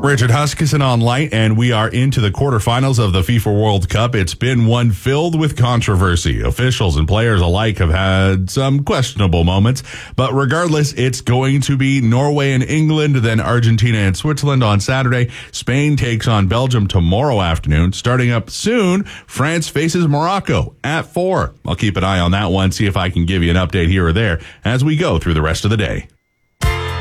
Richard Huskisson on light, and we are into the quarterfinals of the FIFA World Cup. It's been one filled with controversy. Officials and players alike have had some questionable moments, but regardless, it's going to be Norway and England, then Argentina and Switzerland on Saturday. Spain takes on Belgium tomorrow afternoon. Starting up soon, France faces Morocco at 4. I'll keep an eye on that one, see if I can give you an update here or there as we go through the rest of the day.